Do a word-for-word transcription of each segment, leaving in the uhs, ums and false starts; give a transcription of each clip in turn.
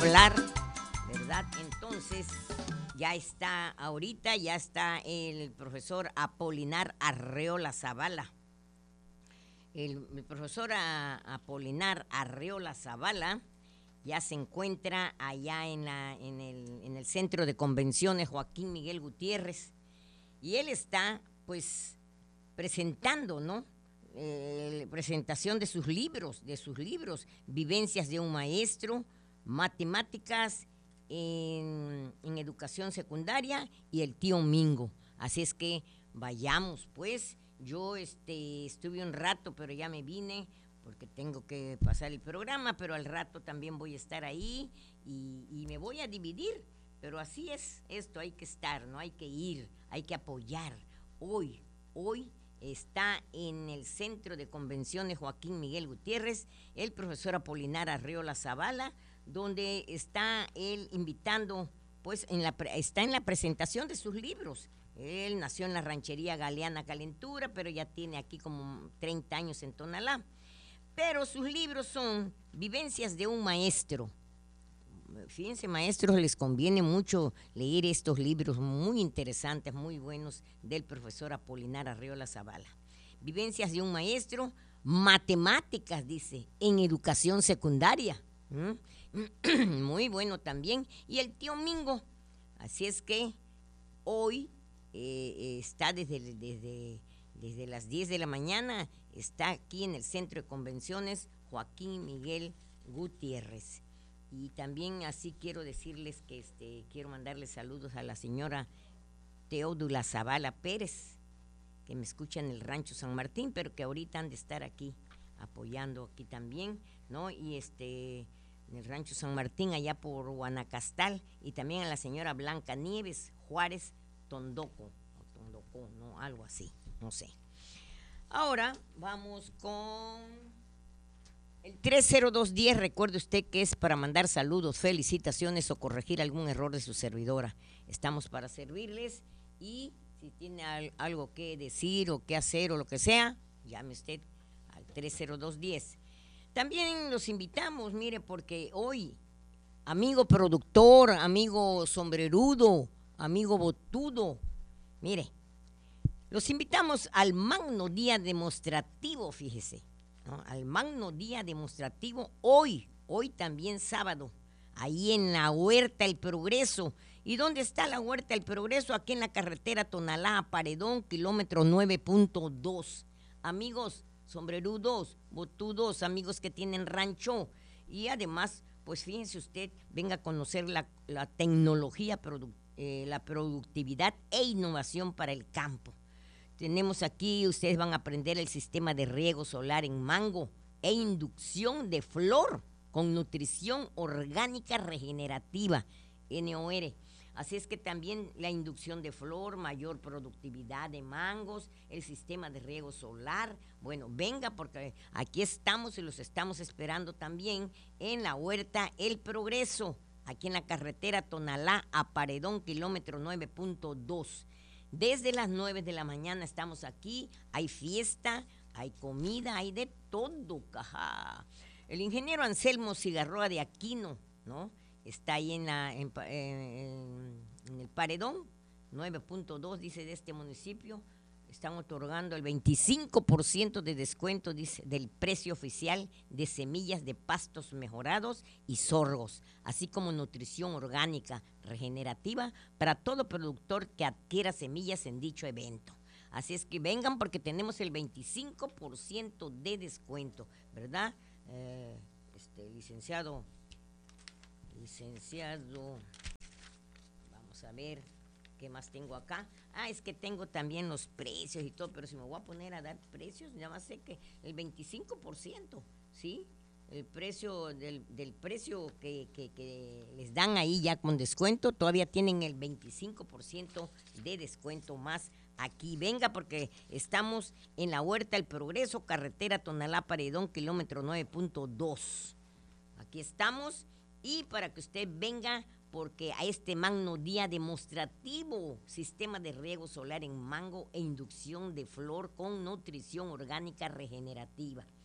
hablar, ¿verdad? Entonces, ya está, ahorita ya está el profesor Apolinar Arreola Zavala. El, el profesor a, Apolinar Arreola Zavala ya se encuentra allá en, la, en, el, en el Centro de Convenciones Joaquín Miguel Gutiérrez. Y él está, pues, presentando, ¿no? Eh, presentación de sus libros, de sus libros, Vivencias de un Maestro, Matemáticas en, en Educación Secundaria y El Tío Mingo. Así es que vayamos, pues. Yo este, estuve un rato, pero ya me vine porque tengo que pasar el programa, pero al rato también voy a estar ahí y, y me voy a dividir. Pero así es esto, hay que estar, no hay que ir, hay que apoyar. Hoy, hoy está en el Centro de Convenciones Joaquín Miguel Gutiérrez el profesor Apolinar Arreola Zavala, donde está él invitando, pues en la, está en la presentación de sus libros. Él nació en la ranchería Galeana Calentura, pero ya tiene aquí como treinta años en Tonalá. Pero sus libros son Vivencias de un Maestro. Fíjense, maestros, les conviene mucho leer estos libros muy interesantes, muy buenos, del profesor Apolinar Arreola Zavala. Vivencias de un Maestro, Matemáticas, dice, en Educación Secundaria. ¿Mm? Muy bueno también. Y El Tío Mingo. Así es que hoy eh, está desde, desde, desde las diez de la mañana, está aquí en el Centro de Convenciones Joaquín Miguel Gutiérrez. Y también así quiero decirles que este, quiero mandarles saludos a la señora Teódula Zavala Pérez, que me escucha en el Rancho San Martín, pero que ahorita han de estar aquí, apoyando aquí también, ¿no? Y este, en el Rancho San Martín, allá por Guanacastal, y también a la señora Blanca Nieves Juárez Tondoco, o Tondoco, ¿no? Algo así, no sé. Ahora vamos con el tres cero dos uno cero, recuerde usted que es para mandar saludos, felicitaciones o corregir algún error de su servidora. Estamos para servirles y si tiene al, algo que decir o que hacer o lo que sea, llame usted al tres cero dos uno cero. También los invitamos, mire, porque hoy, amigo productor, amigo sombrerudo, amigo botudo, mire, los invitamos al magno día demostrativo, fíjese. ¿No? Al magno día demostrativo hoy, hoy también sábado, ahí en la Huerta El Progreso. ¿Y dónde está la Huerta El Progreso? Aquí en la carretera Tonalá, Paredón, kilómetro nueve punto dos. Amigos sombrerudos, botudos, amigos que tienen rancho. Y además, pues fíjense usted, venga a conocer la, la tecnología, produ eh, la productividad e innovación para el campo. Tenemos aquí, ustedes van a aprender el sistema de riego solar en mango e inducción de flor con nutrición orgánica regenerativa, N O R. Así es que también la inducción de flor, mayor productividad de mangos, el sistema de riego solar. Bueno, venga porque aquí estamos y los estamos esperando también en la Huerta El Progreso, aquí en la carretera Tonalá a Paredón, kilómetro nueve punto dos. Desde las nueve de la mañana estamos aquí, hay fiesta, hay comida, hay de todo, caja. El ingeniero Anselmo Cigarroa de Aquino, ¿no? Está ahí en, la, en, en, en el Paredón, nueve punto dos, dice, de este municipio. Están otorgando el veinticinco por ciento de descuento, dice, del precio oficial de semillas de pastos mejorados y sorgos, así como nutrición orgánica regenerativa para todo productor que adquiera semillas en dicho evento. Así es que vengan porque tenemos el veinticinco por ciento de descuento, ¿verdad? Eh, este, licenciado, licenciado, vamos a ver. ¿Qué más tengo acá? Ah, es que tengo también los precios y todo, pero si me voy a poner a dar precios, ya más sé que el veinticinco por ciento, ¿sí? El precio del, del precio que, que, que les dan ahí ya con descuento, todavía tienen el veinticinco por ciento de descuento más aquí. Venga, porque estamos en la Huerta El Progreso, carretera Tonalá Paredón, kilómetro nueve punto dos. Aquí estamos y para que usted venga, porque a este magno día demostrativo, sistema de riego solar en mango e inducción de flor con nutrición orgánica regenerativa.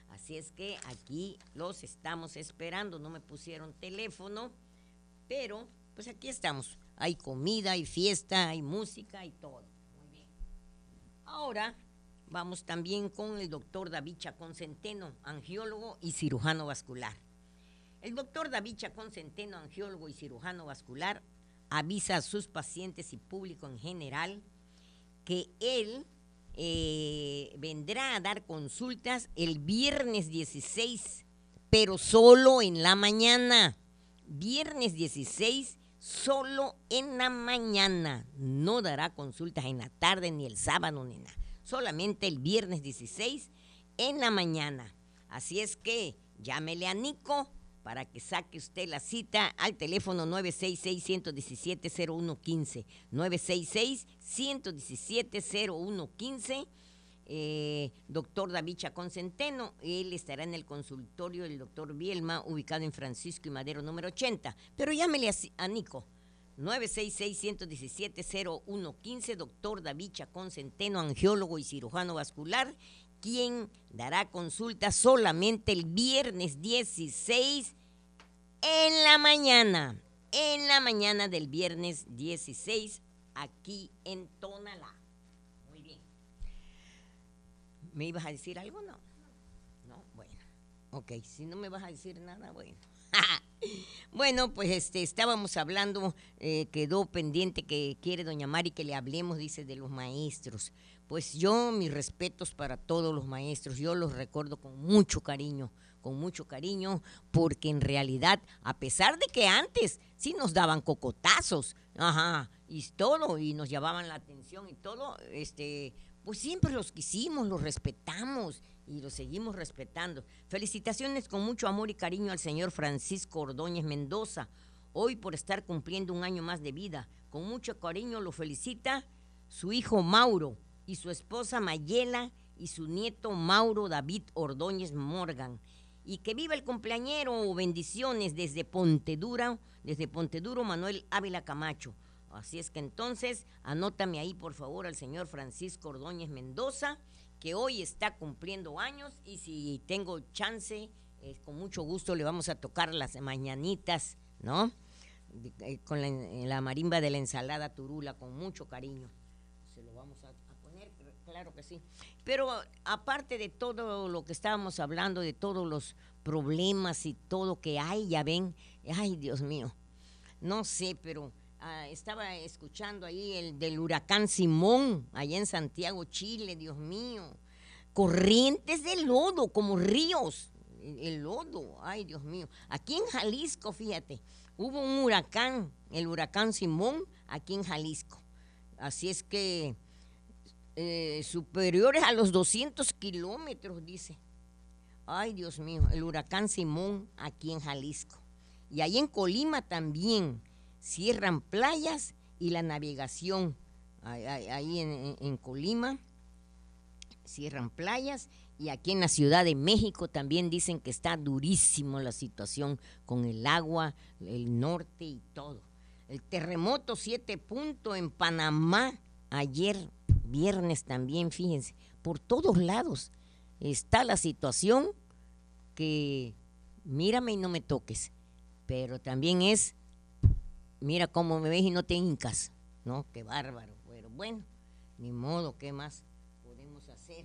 Así es que aquí los estamos esperando. No me pusieron teléfono, pero pues aquí estamos. Hay comida, hay fiesta, hay música, hay todo. Muy bien. Ahora vamos también con el doctor David Chacón Centeno, angiólogo y cirujano vascular. El doctor David Chacón Centeno, angiólogo y cirujano vascular, avisa a sus pacientes y público en general que él eh, vendrá a dar consultas el viernes dieciséis, pero solo en la mañana. Viernes dieciséis, solo en la mañana. No dará consultas en la tarde, ni el sábado, ni nada. Solamente el viernes dieciséis en la mañana. Así es que llámele a Nico para que saque usted la cita al teléfono nueve seis seis, uno uno siete, cero uno uno cinco, nueve seis seis, uno uno siete, cero uno uno cinco. Eh, doctor David Chacón Centeno, él estará en el consultorio del doctor Bielma, ubicado en Francisco y Madero número ochenta, pero llámele a, a Nico, nueve seis seis, uno uno siete, cero uno uno cinco, doctor David Chacón Centeno, angiólogo y cirujano vascular, quien dará consulta solamente el viernes dieciséis en la mañana, en la mañana del viernes dieciséis, aquí en Tonalá. Muy bien. ¿Me ibas a decir algo? No. No, bueno. Ok, si no me vas a decir nada, bueno. Bueno, pues este, estábamos hablando, eh, quedó pendiente que quiere doña Mari que le hablemos, dice, de los maestros. Pues yo, mis respetos para todos los maestros, yo los recuerdo con mucho cariño, con mucho cariño, porque en realidad, a pesar de que antes sí nos daban cocotazos, ajá, y todo, y nos llamaban la atención y todo, este, pues siempre los quisimos, los respetamos y los seguimos respetando. Felicitaciones con mucho amor y cariño al señor Francisco Ordóñez Mendoza, hoy por estar cumpliendo un año más de vida. Con mucho cariño lo felicita su hijo Mauro y su esposa Mayela y su nieto Mauro David Ordóñez Morgan. Y que viva el cumpleañero, bendiciones desde Pontedura, desde Ponteduro Manuel Ávila Camacho. Así es que entonces, anótame ahí por favor al señor Francisco Ordóñez Mendoza, que hoy está cumpliendo años, y si tengo chance, eh, con mucho gusto le vamos a tocar las mañanitas, ¿no? De, eh, con la, la marimba de la ensalada turula, con mucho cariño. Se lo vamos a, a poner, claro que sí. Pero aparte de todo lo que estábamos hablando, de todos los problemas y todo que hay, ya ven, ay Dios mío, no sé, pero ah, estaba escuchando ahí el del huracán Simón, allá en Santiago, Chile, Dios mío, corrientes de lodo, como ríos, el, el lodo, ay Dios mío. Aquí en Jalisco, fíjate, hubo un huracán, el huracán Simón, aquí en Jalisco. Así es que eh, superiores a los doscientos kilómetros, dice. Ay, Dios mío, el huracán Simón aquí en Jalisco. Y ahí en Colima también cierran playas y la navegación. Ahí, ahí, ahí en, en, en Colima cierran playas, y aquí en la Ciudad de México también dicen que está durísimo la situación con el agua, el norte y todo. El terremoto siete punto en Panamá ayer viernes también, fíjense, por todos lados está la situación que mírame y no me toques, pero también es mira cómo me ves y no te hincas, ¿no? Qué bárbaro, pero bueno, ni modo, ¿qué más podemos hacer?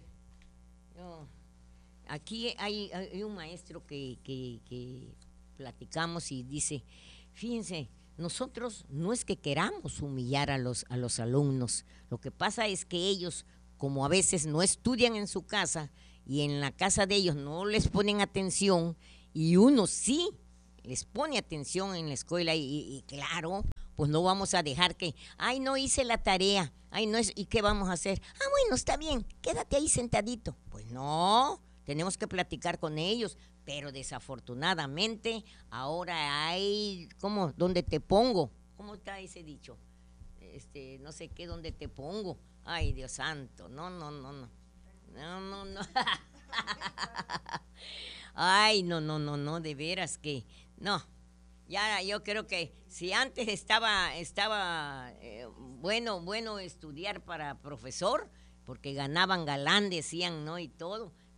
Yo, aquí hay, hay un maestro que, que, que platicamos y dice, fíjense, nosotros no es que queramos humillar a los, a los alumnos, lo que pasa es que ellos, como a veces no estudian en su casa y en la casa de ellos no les ponen atención, y uno sí les pone atención en la escuela, y, y, y claro, pues no vamos a dejar que, ay, no hice la tarea, ay, no es, ¿y qué vamos a hacer? Ah, bueno, está bien, quédate ahí sentadito. Pues no, tenemos que platicar con ellos, pero desafortunadamente ahora hay, ¿cómo? ¿Dónde te pongo? ¿Cómo está ese dicho? Este, no sé qué, ¿dónde te pongo? Ay, Dios santo, no, no, no, no, no, no, no. Ay, no, no, no, no, de veras que, no. Ya yo creo que si antes estaba, estaba eh, bueno, bueno estudiar para profesor, porque ganaban galán, decían, ¿no? Y todo,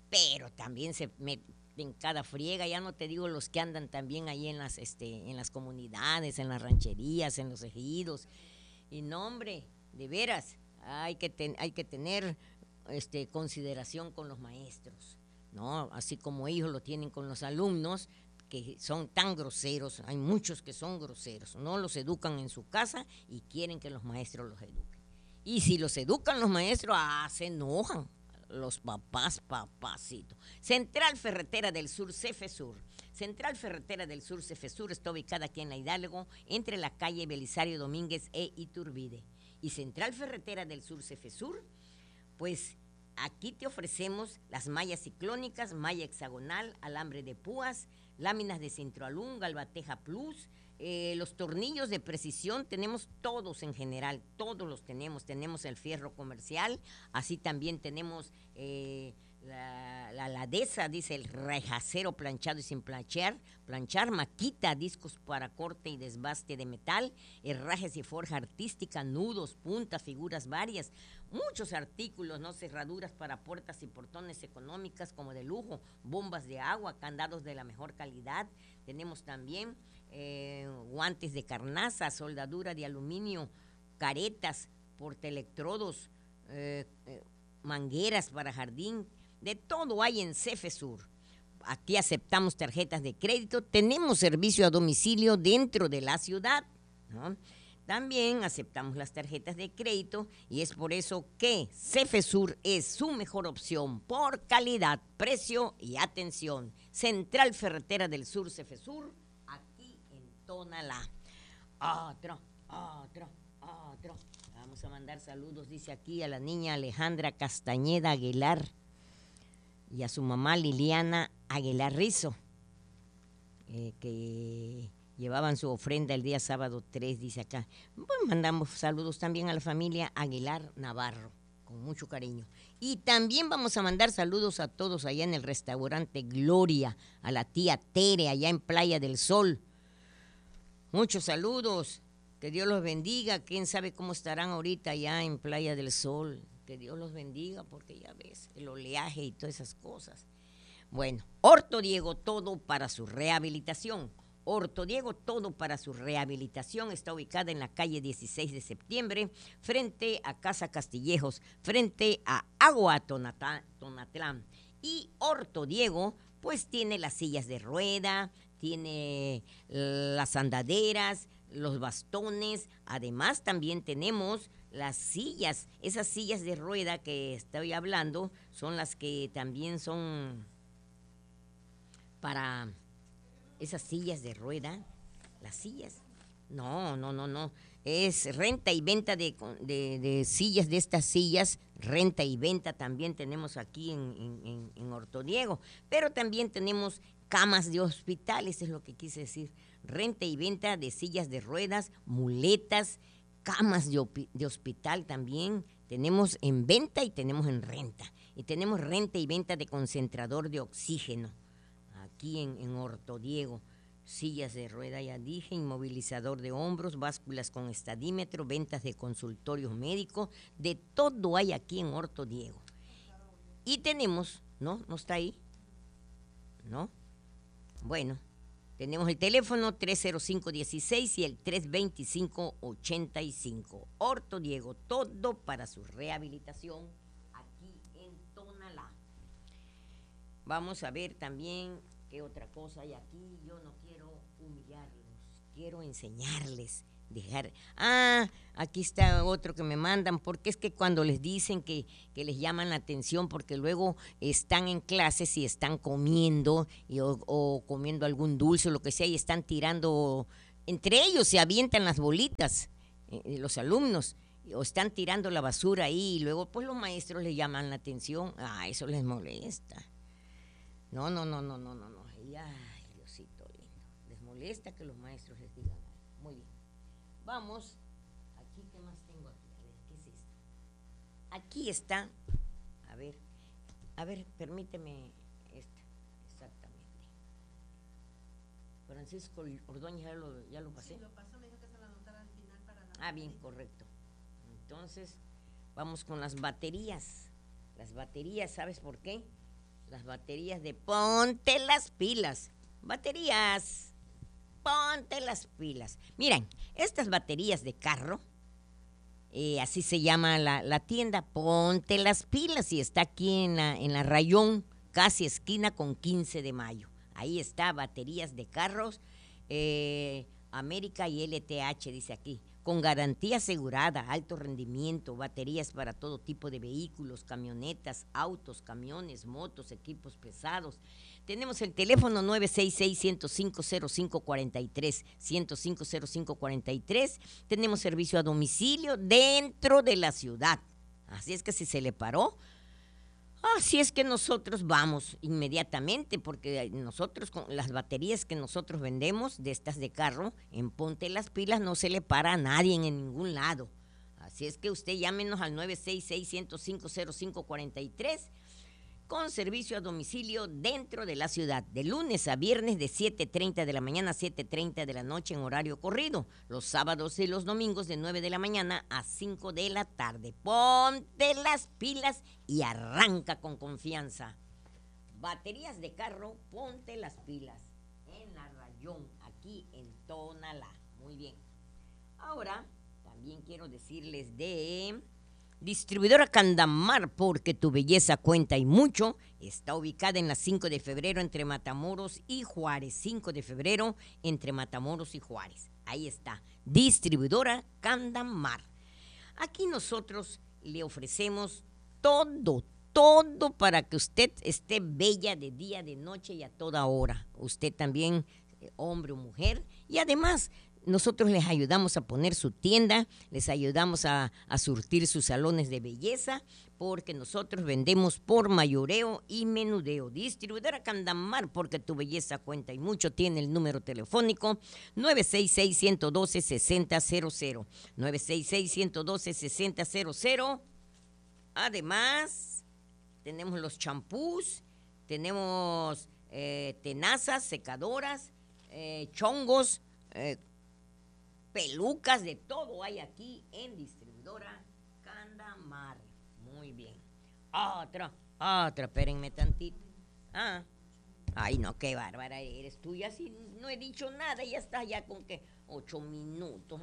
pero también se meten cada friega, ya no te digo los que andan también ahí en las, este, en las comunidades, en las rancherías, en los ejidos. Y no, hombre, de veras, hay que, ten, hay que tener este, consideración con los maestros, ¿no? Así como ellos lo tienen con los alumnos, que son tan groseros, hay muchos que son groseros, no los educan en su casa y quieren que los maestros los eduquen. Y si los educan los maestros, ah, se enojan los papás, papacito. Central Ferretera del Sur, Cefesur. Central Ferretera del Sur, Cefesur, está ubicada aquí en la Hidalgo, entre la calle Belisario Domínguez e Iturbide. Y Central Ferretera del Sur, Cefesur, pues aquí te ofrecemos las mallas ciclónicas, malla hexagonal, alambre de púas, láminas de Centroalum, Galvateja Plus, eh, los tornillos de precisión, tenemos todos en general, todos los tenemos, tenemos el fierro comercial, así también tenemos eh, la, la ladeza, dice el rejacero planchado y sin planchar, planchar, maquita, discos para corte y desbaste de metal, herrajes y forja artística, nudos, puntas, figuras varias, muchos artículos, ¿no? Cerraduras para puertas y portones económicas como de lujo, bombas de agua, candados de la mejor calidad. Tenemos también eh, guantes de carnaza, soldadura de aluminio, caretas, portaelectrodos, eh, eh, mangueras para jardín, de todo hay en Cefesur. Aquí aceptamos tarjetas de crédito, tenemos servicio a domicilio dentro de la ciudad, ¿no? También aceptamos las tarjetas de crédito y es por eso que Cefesur es su mejor opción por calidad, precio y atención. Central Ferretera del Sur, Cefesur, aquí en Tonalá. Otro, otro, otro. Vamos a mandar saludos, dice aquí, a la niña Alejandra Castañeda Aguilar y a su mamá Liliana Aguilar Rizo, eh, que llevaban su ofrenda el día sábado tres, dice acá. Pues mandamos saludos también a la familia Aguilar Navarro, con mucho cariño. Y también vamos a mandar saludos a todos allá en el restaurante Gloria, a la tía Tere, allá en Playa del Sol. Muchos saludos, que Dios los bendiga. Quién sabe cómo estarán ahorita allá en Playa del Sol. Que Dios los bendiga, porque ya ves, el oleaje y todas esas cosas. Bueno, Orto Diego, todo para su rehabilitación. Orto Diego, todo para su rehabilitación, está ubicada en la calle dieciséis de septiembre, frente a Casa Castillejos, frente a Agua Tonatlán. Y Orto Diego, pues tiene las sillas de rueda, tiene las andaderas, los bastones, además también tenemos las sillas, esas sillas de rueda que estoy hablando, son las que también son para esas sillas de rueda, las sillas, no, no, no, no, es renta y venta de, de, de sillas, de estas sillas, renta y venta también tenemos aquí en, en, en Orto Diego, pero también tenemos camas de hospital, eso es lo que quise decir, renta y venta de sillas de ruedas, muletas, camas de, de hospital también, tenemos en venta y tenemos en renta, y tenemos renta y venta de concentrador de oxígeno, aquí en, en Orto Diego, sillas de rueda, ya dije, inmovilizador de hombros, básculas con estadímetro, ventas de consultorios médicos, de todo hay aquí en Orto Diego. Y tenemos, ¿no? ¿No está ahí? ¿No? Bueno, tenemos el teléfono tres cero cinco uno seis y el tres dos cinco ochenta y cinco. Orto Diego, todo para su rehabilitación aquí en Tonalá. Vamos a ver también qué otra cosa hay aquí. Yo no quiero humillarlos, quiero enseñarles, dejar. Ah, aquí está otro que me mandan, porque es que cuando les dicen que, que les llaman la atención, porque luego están en clases y están comiendo y, o, o comiendo algún dulce o lo que sea y están tirando, entre ellos se avientan las bolitas, eh, los alumnos, o están tirando la basura ahí y luego pues los maestros les llaman la atención. Ah, eso les molesta. No, no, no, no, no, no, no. Y, ay, Diosito lindo. Les molesta que los maestros les digan algo. Muy bien. Vamos. Aquí, ¿qué más tengo aquí? A ver, ¿qué es esto? Aquí está. A ver, a ver, permíteme esta. Exactamente. Francisco Ordóñez, ¿ya lo, ya lo pasé? Sí, lo pasó, me dijo que se la anotara al final para la... Ah, bien, correcto. Entonces, vamos con las baterías. Las baterías, ¿sabes por qué? Las baterías de ponte las pilas. Baterías, ponte las pilas. Miren, estas baterías de carro, eh, así se llama la, la tienda, ponte las pilas, y está aquí en la, en la Rayón, casi esquina con quince de mayo. Ahí está, baterías de carros, eh, América y L T H, dice aquí, con garantía asegurada, alto rendimiento, baterías para todo tipo de vehículos, camionetas, autos, camiones, motos, equipos pesados. Tenemos el teléfono nueve seis seis, uno cero cinco, cero cinco cuatro tres, uno cero cinco, cero cinco cuatro tres. Tenemos servicio a domicilio dentro de la ciudad. Así es que si se le paró, así es que nosotros vamos inmediatamente, porque nosotros con las baterías que nosotros vendemos de estas de carro, en Ponte las Pilas no se le para a nadie en, en ningún lado. Así es que usted llámenos al nueve seis seis, uno cero cinco, cero cinco cuatro tres con servicio a domicilio dentro de la ciudad, de lunes a viernes de siete treinta de la mañana a siete treinta de la noche en horario corrido, los sábados y los domingos de nueve de la mañana a cinco de la tarde. Ponte las pilas y arranca con confianza. Baterías de carro, ponte las pilas en la Rayón, aquí en Tonalá. Muy bien. Ahora también quiero decirles de Distribuidora Candamar, porque tu belleza cuenta y mucho. Está ubicada en la cinco de febrero entre Matamoros y Juárez. cinco de febrero entre Matamoros y Juárez. Ahí está, Distribuidora Candamar. Aquí nosotros le ofrecemos todo, todo para que usted esté bella de día, de noche y a toda hora. Usted también, hombre o mujer. Y además, nosotros les ayudamos a poner su tienda, les ayudamos a, a surtir sus salones de belleza, porque nosotros vendemos por mayoreo y menudeo. Distribuidora Candamar, porque tu belleza cuenta y mucho. Tiene el número telefónico nueve seis seis, uno uno dos, seis cero cero cero. nueve seis seis, uno uno dos, seis cero cero cero. Además, tenemos los champús, tenemos eh, tenazas, secadoras, eh, chongos, eh, pelucas, de todo hay aquí en Distribuidora Candamar. Muy bien. Otra, otra, espérenme tantito. Ah, ay no, qué bárbara eres tú. Ya si no he dicho nada, ya está ya con que ocho minutos.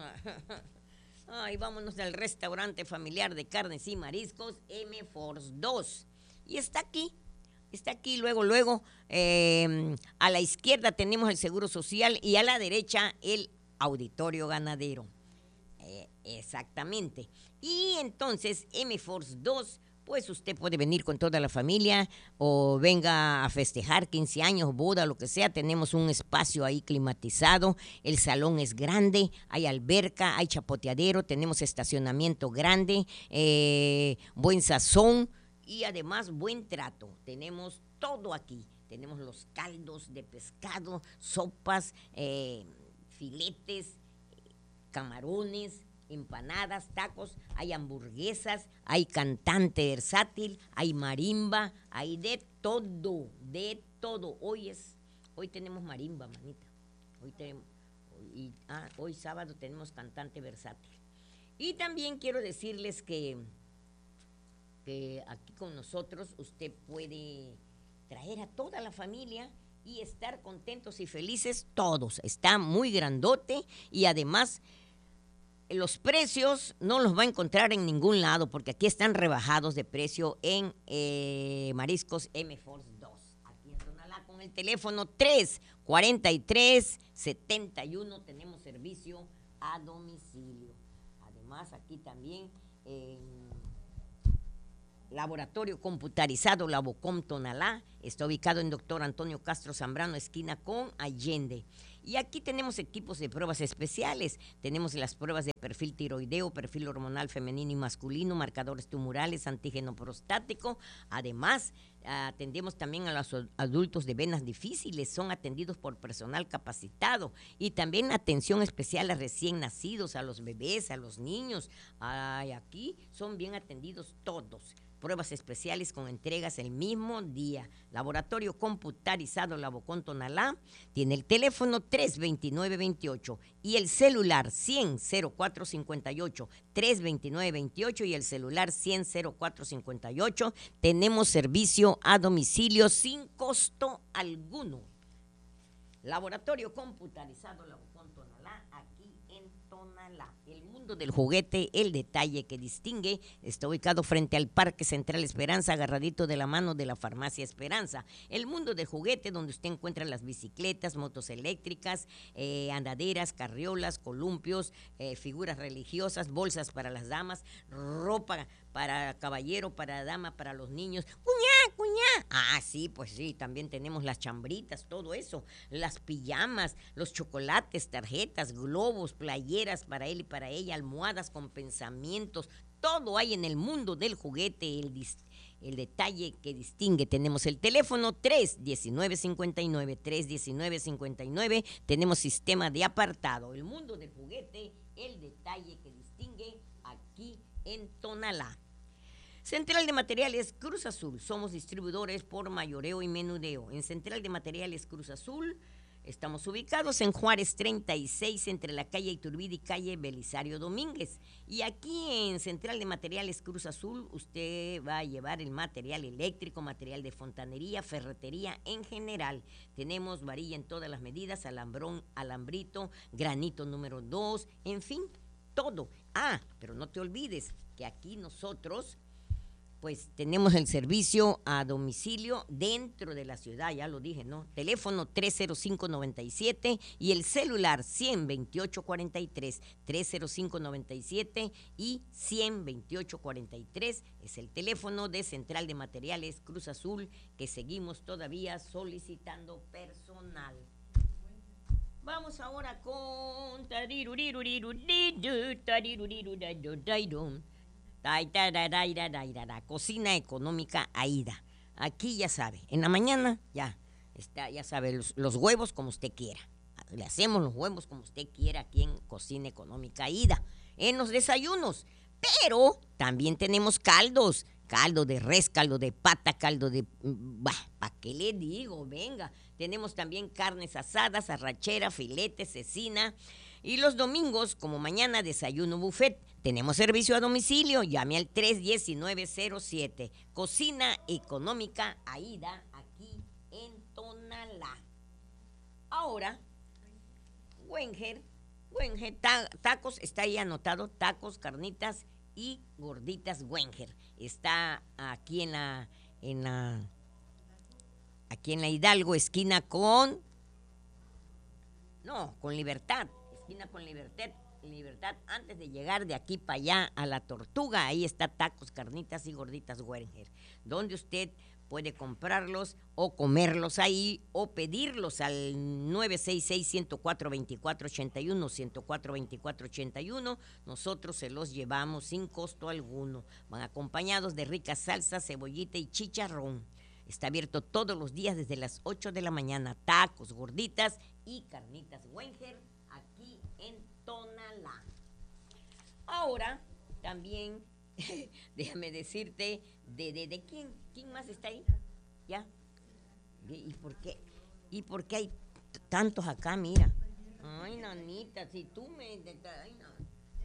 Ay, vámonos al restaurante familiar de carnes y mariscos M Force dos. Y está aquí. Está aquí, luego, luego, eh, a la izquierda tenemos el Seguro Social y a la derecha el Auditorio Ganadero. Eh, exactamente. Y entonces, M Force dos, pues usted puede venir con toda la familia o venga a festejar quince años, boda, lo que sea. Tenemos un espacio ahí climatizado, el salón es grande, hay alberca, hay chapoteadero, tenemos estacionamiento grande, eh, buen sazón y además buen trato. Tenemos todo aquí. Tenemos los caldos de pescado, sopas, eh, filetes, camarones, empanadas, tacos, hay hamburguesas, hay cantante versátil, hay marimba, hay de todo, de todo. Hoy es, hoy tenemos marimba, manita. Hoy tenemos, hoy, ah, hoy sábado tenemos cantante versátil. Y también quiero decirles que, que aquí con nosotros usted puede traer a toda la familia y estar contentos y felices todos. Está muy grandote y además los precios no los va a encontrar en ningún lado, porque aquí están rebajados de precio en eh, Mariscos M Force dos. Aquí en Tonalá con el teléfono tres cuarenta y tres, setenta y uno tenemos servicio a domicilio. Además aquí también en eh, Laboratorio Computarizado Labocom Tonalá, está ubicado en Doctor Antonio Castro Zambrano, esquina con Allende. Y aquí tenemos equipos de pruebas especiales. Tenemos las pruebas de perfil tiroideo, perfil hormonal femenino y masculino, marcadores tumorales, antígeno prostático. Además, atendemos también a los adultos de venas difíciles, son atendidos por personal capacitado. Y también atención especial a recién nacidos, a los bebés, a los niños. Ay, aquí son bien atendidos todos. Pruebas especiales con entregas el mismo día. Laboratorio Computarizado Labocom Tonalá tiene el teléfono tres veintinueve veintiocho y el celular cien cero cuatro cincuenta y ocho, tres veintinueve veintiocho y el celular cien cero cuatro cincuenta y ocho. Tenemos servicio a domicilio sin costo alguno. Laboratorio computarizado con Tonalá, aquí en Tonalá. El mundo del juguete, el detalle que distingue, está ubicado frente al Parque Central Esperanza, agarradito de la mano de la Farmacia Esperanza. El mundo del juguete, donde usted encuentra las bicicletas, motos eléctricas, eh, andaderas, carriolas, columpios, eh, figuras religiosas, bolsas para las damas, ropa para caballero, para dama, para los niños. ¡Cuñá, cuñá! Ah, sí, pues sí, también tenemos las chambritas, todo eso, las pijamas, los chocolates, tarjetas, globos, playeras para él y para ella, almohadas con pensamientos, todo hay en el mundo del juguete, el, el detalle que distingue. Tenemos el teléfono tres diecinueve cincuenta y nueve, tres diecinueve cincuenta y nueve, tenemos sistema de apartado. El mundo del juguete, el detalle que distingue, aquí en Tonalá. Central de Materiales Cruz Azul, somos distribuidores por mayoreo y menudeo. En Central de Materiales Cruz Azul estamos ubicados en Juárez treinta y seis, entre la calle Iturbide y calle Belisario Domínguez. Y aquí en Central de Materiales Cruz Azul usted va a llevar el material eléctrico, material de fontanería, ferretería en general. Tenemos varilla en todas las medidas, alambrón, alambrito, granito número dos, en fin, todo. Ah, pero no te olvides que aquí nosotros pues tenemos el servicio a domicilio dentro de la ciudad, ya lo dije, ¿no? Teléfono tres cero cinco noventa y siete y el celular cien veintiocho cuarenta y tres, tres cero cinco noventa y siete y cien veintiocho cuarenta y tres es el teléfono de Central de Materiales Cruz Azul, que seguimos todavía solicitando personal. Vamos ahora con Cocina Económica Aida. Aquí ya sabe, en la mañana ya está, ya sabe, los, los huevos como usted quiera. Le hacemos los huevos como usted quiera aquí en Cocina Económica Aida. En los desayunos, pero también tenemos caldos. Caldo de res, caldo de pata, caldo de... Bah, ¿para qué le digo? Venga, tenemos también carnes asadas, arrachera, filete, cecina. Y los domingos, como mañana, desayuno buffet. Tenemos servicio a domicilio, llame al tres diecinueve cero siete. Cocina Económica Aida, aquí en Tonalá. Ahora, Wenger, Wenger, ta, tacos, está ahí anotado, tacos, carnitas y gorditas Wenger. Está aquí en la, en la, aquí en la Hidalgo, esquina con, no, con Libertad, esquina con Libertad, Libertad, antes de llegar de aquí para allá a la Tortuga, ahí está tacos, carnitas y gorditas Wenger, donde usted puede comprarlos o comerlos ahí o pedirlos al nueve seis seis, uno cero cuatro, dos cuatro ocho uno, uno cero cuatro, dos cuatro ocho uno. Nosotros se los llevamos sin costo alguno. Van acompañados de rica salsa, cebollita y chicharrón. Está abierto todos los días desde las ocho de la mañana. Tacos, gorditas y carnitas Wenger aquí en Tonalá. Ahora también déjame decirte, de, de, de quién, quién más está ahí, ¿ya? ¿Y por qué? ¿Y por qué hay t- tantos acá? Mira. Ay, nanita, si tú me... Ay, no.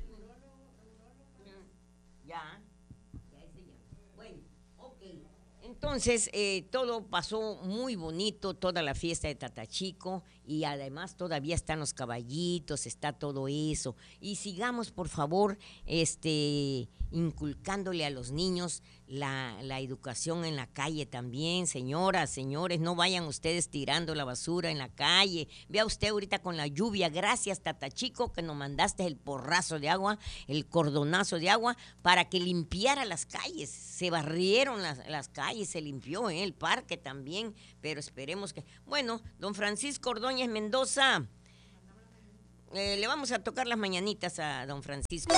Ya, ya ese ya. Bueno, ok. Entonces, eh, todo pasó muy bonito, toda la fiesta de Tatachico, y además todavía están los caballitos, está todo eso. Y sigamos, por favor, este, inculcándole a los niños la, la educación en la calle también. Señoras, señores, no vayan ustedes tirando la basura en la calle. Vea usted ahorita con la lluvia, gracias Tatachico que nos mandaste el porrazo de agua, el cordonazo de agua, para que limpiara las calles. Se barrieron las, las calles, se limpió ¿eh? el parque también, pero esperemos que... Bueno, don Francisco Ordóñez Mendoza, eh, le vamos a tocar las mañanitas a don Francisco.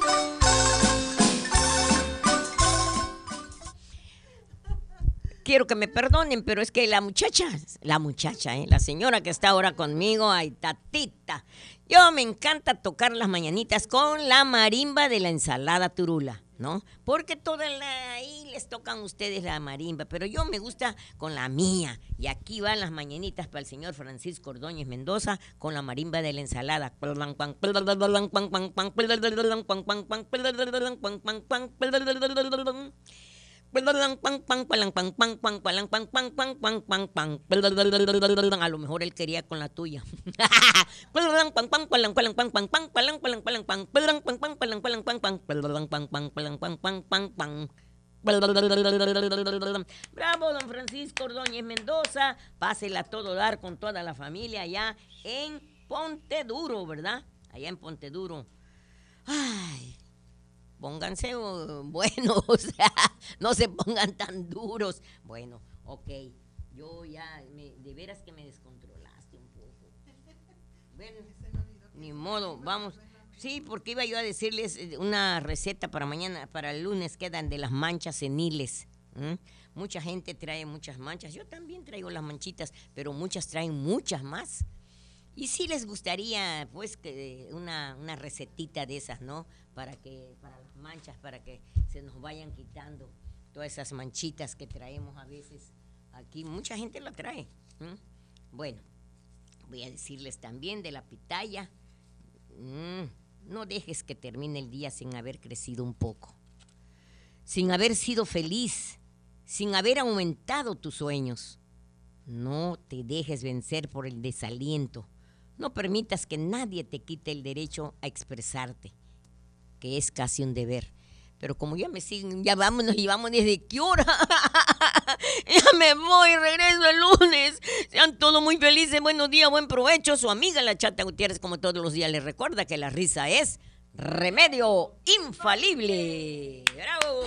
Quiero que me perdonen, pero es que la muchacha, la muchacha, ¿eh? la señora que está ahora conmigo, ay, tatita, yo me encanta tocar las mañanitas con la marimba de la ensalada turula. ¿no? Porque toda la, ahí les tocan a ustedes la marimba, pero yo me gusta con la mía. Y aquí van las mañanitas para el señor Francisco Ordóñez Mendoza con la marimba de la ensalada. A lo mejor él quería con la tuya. Bravo, don Francisco Ordóñez Mendoza. Pásela a todo dar con toda la familia allá en Ponte Duro, ¿verdad? Allá en Ponte Duro. Ay, pónganse uh, buenos, o sea, no se pongan tan duros. Bueno, ok, yo ya, me, de veras que me descontrolaste un poco. Bueno, ni modo, vamos. Sí, porque iba yo a decirles una receta para mañana, para el lunes, quedan de las manchas seniles. ¿Mm? Mucha gente trae muchas manchas, yo también traigo las manchitas, pero muchas traen muchas más. Y sí les gustaría, pues, que una, una recetita de esas, ¿no? Para que, para las manchas, para que se nos vayan quitando todas esas manchitas que traemos a veces aquí. Mucha gente lo trae. ¿Mm? Bueno, voy a decirles también de la pitaya. Mm, no dejes que termine el día sin haber crecido un poco, sin haber sido feliz, sin haber aumentado tus sueños. No te dejes vencer por el desaliento. No permitas que nadie te quite el derecho a expresarte, que es casi un deber. Pero como ya me siguen, ya vámonos y vamos desde qué hora. Ya me voy, regreso el lunes. Sean todos muy felices, buenos días, buen provecho. Su amiga la Chata Gutiérrez, como todos los días, les recuerda que la risa es remedio infalible. ¡Bravo!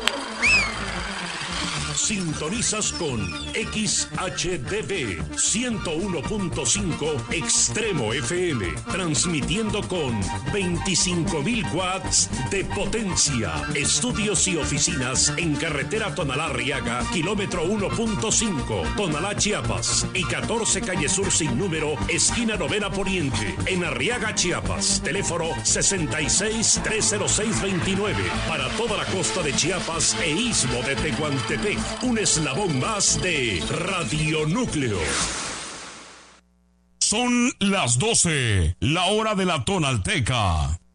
Sintonizas con X H D B ciento uno punto cinco Extremo F M, transmitiendo con veinticinco mil watts de potencia. Estudios y oficinas en carretera Tonalá-Arriaga, kilómetro uno punto cinco, Tonalá, Chiapas, y catorce calle Sur sin número, esquina Novena Poniente, en Arriaga, Chiapas. Teléfono sesenta y seis, trescientos seis, veintinueve, para toda la costa de Chiapas e istmo de Tehuantepec. Un eslabón más de Radio Núcleo. Son las doce, la hora de la Tonalteca.